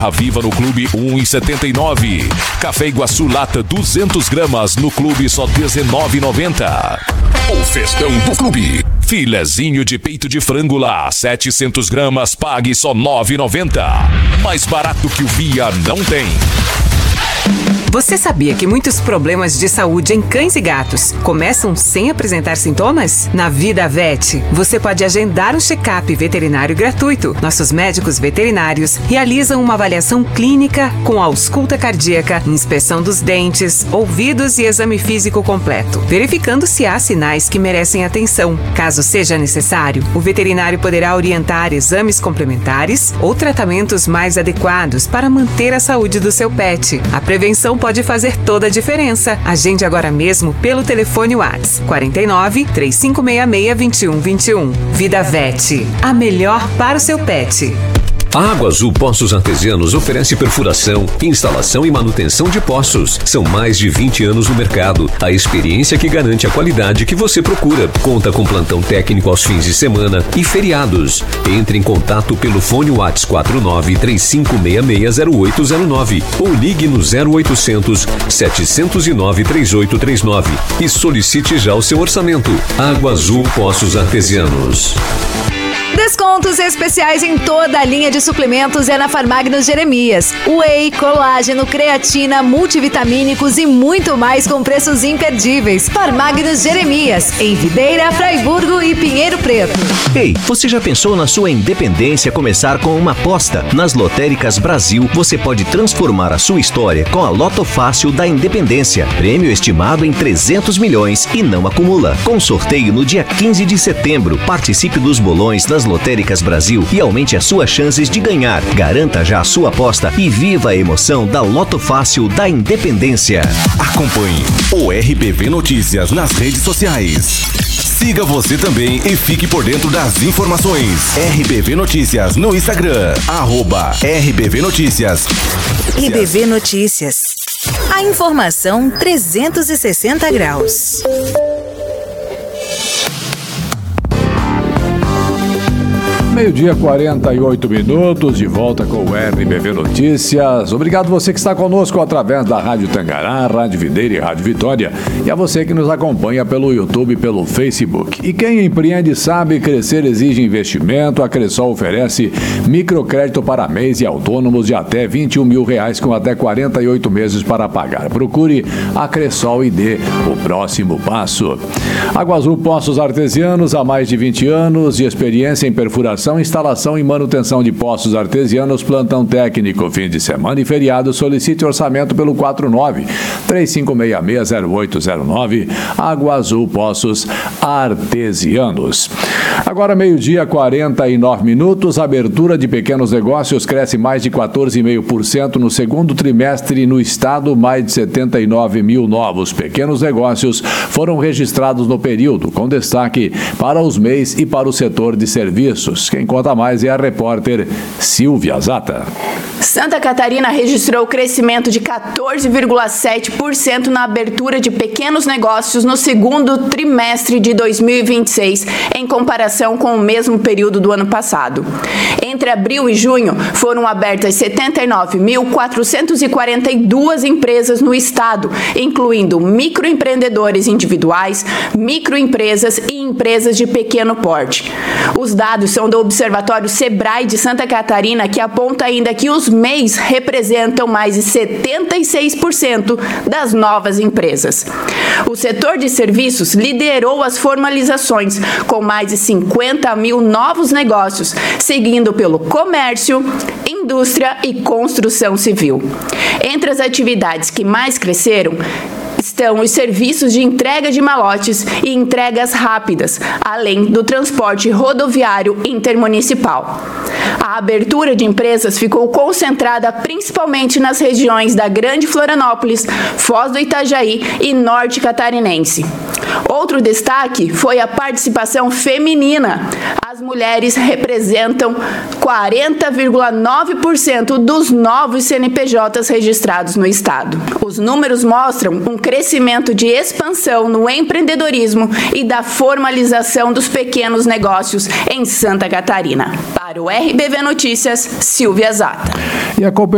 Viva no Clube 1,79. Café Iguaçu Lata 200 gramas no Clube só R$19,90. O festão do Clube. Filezinho de peito de frango lá, 700 gramas, pague só R$9,90. Mais barato que o Via não tem. Você sabia que muitos problemas de saúde em cães e gatos começam sem apresentar sintomas? Na Vida Vet, você pode agendar um check-up veterinário gratuito. Nossos médicos veterinários realizam uma avaliação clínica com ausculta cardíaca, inspeção dos dentes, ouvidos e exame físico completo, verificando se há sinais que merecem atenção. Caso seja necessário, o veterinário poderá orientar exames complementares ou tratamentos mais adequados para manter a saúde do seu pet. A prevenção pode fazer toda a diferença. Agende agora mesmo pelo telefone WhatsApp 49 3566 2121. Vida Vet, a melhor para o seu pet. A Água Azul Poços Artesianos oferece perfuração, instalação e manutenção de poços. São mais de 20 anos no mercado. A experiência que garante a qualidade que você procura. Conta com plantão técnico aos fins de semana e feriados. Entre em contato pelo fone WhatsApp 49 35660809 ou ligue no 0800 709 3839 e solicite já o seu orçamento. Água Azul Poços Artesianos. Descontos especiais em toda a linha de suplementos é na Farmagnos Jeremias. Whey, colágeno, creatina, multivitamínicos e muito mais com preços imperdíveis. Farmagnos Jeremias, em Videira, Fraiburgo e Pinheiro Preto. Ei, você já pensou na sua independência começar com uma aposta? Nas Lotéricas Brasil, você pode transformar a sua história com a Loto Fácil da Independência. Prêmio estimado em 300 milhões e não acumula. Com sorteio no dia 15 de setembro. Participe dos bolões das Lotéricas Brasil e aumente as suas chances de ganhar. Garanta já a sua aposta e viva a emoção da Loto Fácil da Independência. Acompanhe o RBV Notícias nas redes sociais. Siga você também e fique por dentro das informações. RBV Notícias no Instagram, @RBV Notícias. RBV Notícias. A informação 360 graus. Meio-dia, 48 minutos, de volta com o RBV Notícias. Obrigado você que está conosco através da Rádio Tangará, Rádio Videira e Rádio Vitória. E a você que nos acompanha pelo YouTube e pelo Facebook. E quem empreende sabe, crescer exige investimento. A Cressol oferece microcrédito para MEIs e autônomos de até R$21 mil com até 48 meses para pagar. Procure a Cressol e dê o próximo passo. Água Azul Poços Artesianos, há mais de 20 anos de experiência em perfuração, instalação e manutenção de poços artesianos, plantão técnico, fim de semana e feriado. Solicite orçamento pelo 49-3566-0809. Água Azul Poços Artesianos. Agora, meio-dia, 49 minutos. A abertura de pequenos negócios cresce mais de 14,5% no segundo trimestre no estado. Mais de 79 mil novos pequenos negócios foram registrados no período, com destaque para os MEIs e para o setor de serviços. Quem conta mais é a repórter Silvia Zata. Santa Catarina registrou crescimento de 14,7% na abertura de pequenos negócios no segundo trimestre de 2026, em comparação com o mesmo período do ano passado. Entre abril e junho, foram abertas 79.442 empresas no estado, incluindo microempreendedores individuais, microempresas e empresas de pequeno porte. Os dados são do Observatório Sebrae de Santa Catarina, que aponta ainda que os MEIs representam mais de 76% das novas empresas. O setor de serviços liderou as formalizações, com mais de 50 mil novos negócios, seguindo pelo comércio, indústria e construção civil. Entre as atividades que mais cresceram estão os serviços de entrega de malotes e entregas rápidas, além do transporte rodoviário intermunicipal. A abertura de empresas ficou concentrada principalmente nas regiões da Grande Florianópolis, Foz do Itajaí e Norte Catarinense. Outro destaque foi a participação feminina. As mulheres representam 40,9% dos novos CNPJs registrados no estado. Os números mostram um crescimento de expansão no empreendedorismo e da formalização dos pequenos negócios em Santa Catarina. Para o RBV Notícias, Silvia Zata. E a